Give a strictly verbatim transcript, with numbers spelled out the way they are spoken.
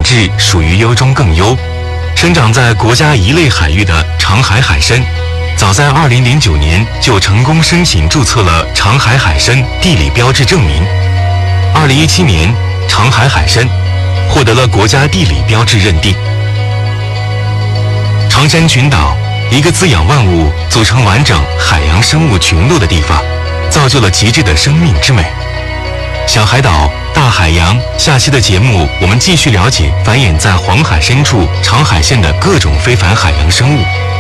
质属于优中更优。生长在国家一类海域的长海海参，早在二零零九年就成功申请注册了长海海参地理标志证明。二零一七年，长海海参获得了国家地理标志认定。长山群岛，一个滋养万物、组成完整海洋生物群落的地方，造就了极致的生命之美。小海岛，大海洋，下期的节目我们继续了解繁衍在黄海深处长海县的各种非凡海洋生物。